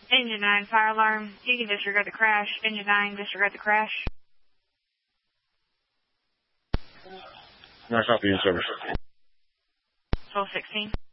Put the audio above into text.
Engine 9, fire alarm. You can disregard the crash. Engine 9, disregard the crash. I copy in service. 1216.